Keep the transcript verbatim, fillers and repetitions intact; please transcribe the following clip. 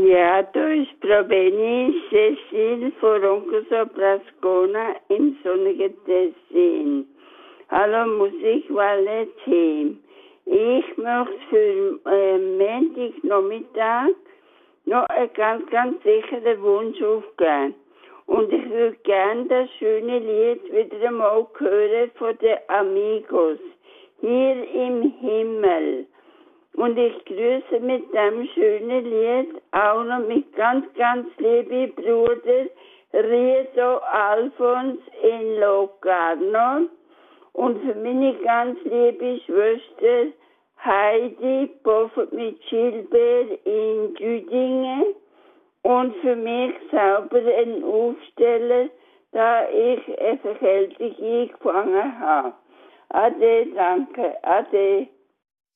Ja, da ist Proveni Cecil Foroncoso Prascona im sonnigen Tessin. Hallo Musikwalle-Team. Ich möchte für äh, Montagnachmittag noch einen ganz, ganz sicheren Wunsch aufgeben. Und ich würde gerne das schöne Lied wieder einmal hören von den Amigos. Hier im Himmel. Und ich grüße mit dem schönen Lied auch noch mit ganz, ganz liebe Bruder Riedo Alfons in Locarno und für meine ganz liebe Schwester Heidi Boffert mit Gilbert in Düdingen und für mich selber einen Aufsteller, da ich eine Verkältung eingefangen habe. Ade, danke, ade.